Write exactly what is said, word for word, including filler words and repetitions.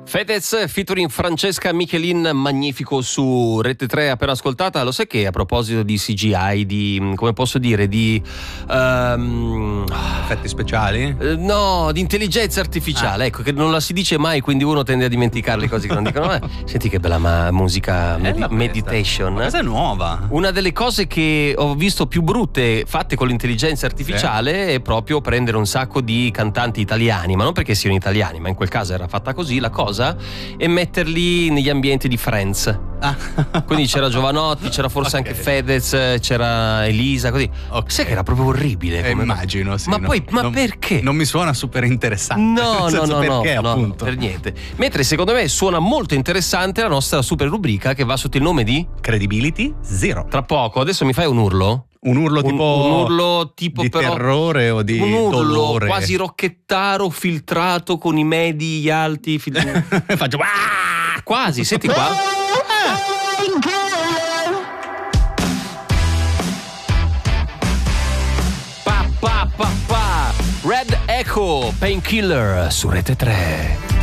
Fedez featuring Francesca Michelin, magnifico, su Rete tre, appena ascoltata. Lo sai che a proposito di C G I, di, come posso dire, di um, effetti speciali? Uh, no, di intelligenza artificiale, ah. ecco, che non la si dice mai, quindi uno tende a dimenticare le cose che non dicono. Eh, senti che bella ma- musica, med- meditation. Ma cosa è nuova? Una delle cose che ho visto più brutte fatte con l'intelligenza artificiale sì. è proprio prendere un sacco di cantanti italiani, ma non perché siano italiani, ma in quel caso era fatta così la cosa, e metterli negli ambienti di Friends. Ah. Quindi c'era Giovanotti, c'era forse okay. anche Fedez, c'era Elisa, così. Okay. Sai che era proprio orribile. Eh, immagino, sì. Ma no, poi, ma non, perché? Non mi suona super interessante. No, no, no, perché, no, appunto. no, per niente. Mentre secondo me suona molto interessante la nostra super rubrica che va sotto il nome di Credibility Zero. Tra poco, adesso mi fai un urlo? Un urlo tipo un, un urlo tipo di però, terrore o di un urlo dolore, quasi rocchettaro, filtrato con i medi alti. Fil... Faccio ah! Quasi, senti qua. Pa pa pa pa. Red Echo, Painkiller su Rete tre.